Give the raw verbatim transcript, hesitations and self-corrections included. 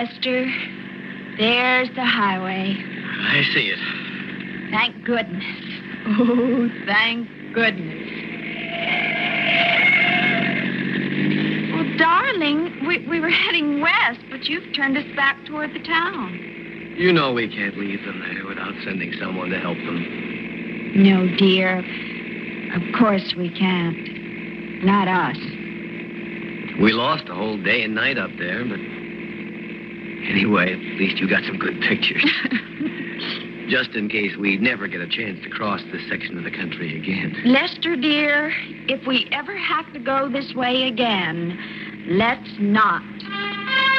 Lester, there's the highway. I see it. Thank goodness. Oh, thank goodness. Well, darling, we, we were heading west, but you've turned us back toward the town. You know we can't leave them there without sending someone to help them. No, dear. Of course we can't. Not us. We lost a whole day and night up there, but... Anyway, at least you got some good pictures. Just in case we never get a chance to cross this section of the country again. Lester, dear, if we ever have to go this way again, let's not